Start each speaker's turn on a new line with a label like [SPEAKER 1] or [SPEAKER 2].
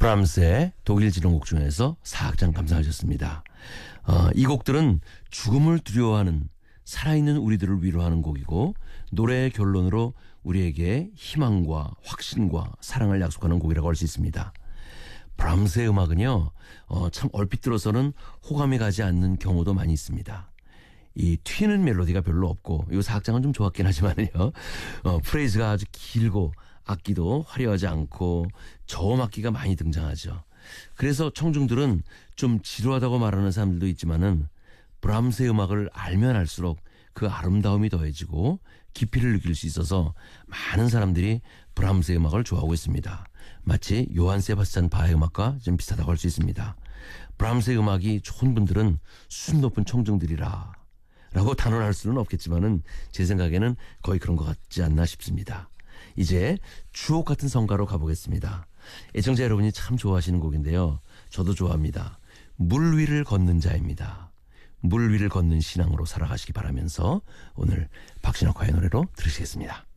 [SPEAKER 1] 브람스의 독일 지령곡 중에서 4악장 감상하셨습니다. 이 곡들은 죽음을 두려워하는 살아있는 우리들을 위로하는 곡이고 노래의 결론으로 우리에게 희망과 확신과 사랑을 약속하는 곡이라고 할 수 있습니다. 브람스의 음악은요, 참 얼핏 들어서는 호감이 가지 않는 경우도 많이 있습니다. 이 튀는 멜로디가 별로 없고 이 4악장은 좀 좋았긴 하지만요, 프레이즈가 아주 길고 악기도 화려하지 않고 저음 악기가 많이 등장하죠. 그래서 청중들은 좀 지루하다고 말하는 사람들도 있지만은 브람스의 음악을 알면 알수록 그 아름다움이 더해지고 깊이를 느낄 수 있어서 많은 사람들이 브람스의 음악을 좋아하고 있습니다. 마치 요한 세바스찬 바의 음악과 좀 비슷하다고 할 수 있습니다. 브람스의 음악이 좋은 분들은 수준 높은 청중들이라 라고 단언할 수는 없겠지만은 제 생각에는 거의 그런 것 같지 않나 싶습니다. 이제 주옥 같은 성가로 가보겠습니다. 애청자 여러분이 참 좋아하시는 곡인데요. 저도 좋아합니다. 물 위를 걷는 자입니다. 물 위를 걷는 신앙으로 살아가시기 바라면서 오늘 박신옥화의 노래로 들으시겠습니다.